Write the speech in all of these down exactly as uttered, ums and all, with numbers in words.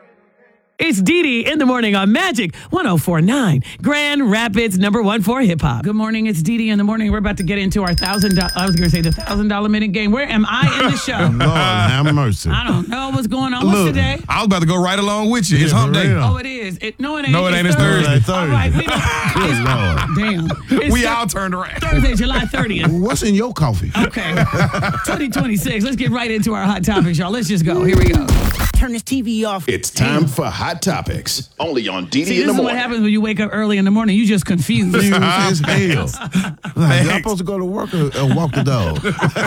It's Dee Dee in the morning on Magic one oh four point nine, Grand Rapids, number one for hip hop. Good morning, it's Dee Dee in the morning. We're about to get into our thousand. I was going to say the thousand dollar minute game. Where am I in the show? Lord have mercy. I don't know what's going on. What's Look, today? I was about to go right along with you. Yeah, It's hump for day. real. Oh, it is. It, no, it ain't. No, it ain't. It's Thursday. Thursday. All right, we don't. Good Lord. Damn. It's We Thur- all turned around. Thursday, July thirtieth. What's in your coffee? Okay. twenty twenty-six. Let's get right into our hot topics, y'all. Let's just go. Here we go. Turn this T V off. It's time for Hot Topics, only on D D See, in this the is what morning. happens when you wake up early in the morning. You just confused. Confused as hell. Like, y'all supposed to go to work or, or walk the dog?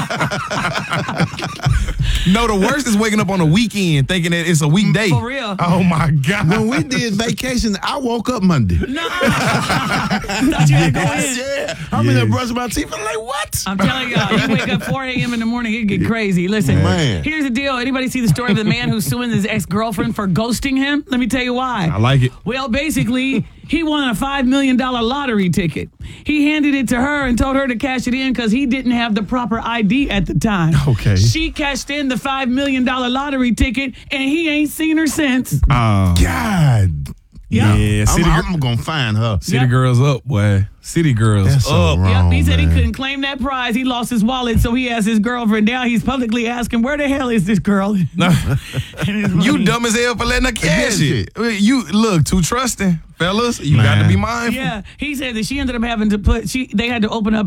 No, the worst is waking up on a weekend thinking that it's a weekday. For real. Oh, my God. When we did vacation, I woke up Monday. No. Thought you had to go in. Yeah. I'm in there brushing my teeth. I'm like, what? I'm telling y'all, you wake up four a.m. in the morning, it get crazy. Listen, Man. here's the deal. Anybody see the story of the man who's suing his ex-girlfriend for ghosting him? Let me tell you why. I like it. Well, basically, he won a five million dollars lottery ticket. He handed it to her and told her to cash it in because he didn't have the proper I D at the time. Okay. She cashed in the five million dollars lottery ticket, and he ain't seen her since. Uh, God. Yeah. yeah, I'm, city, gir- I'm going to find her. city Yep. girls up, boy. City girls That's so up. wrong. Yep, he said man. he couldn't claim that prize. He lost his wallet, so he asked his girlfriend. Now he's publicly asking, where the hell is this girl? And his You money. dumb as hell for letting her cash Yeah. it. You look too trusting, fellas. You got to Man. be mindful. Yeah, he said that she ended up having to put, she they had to open up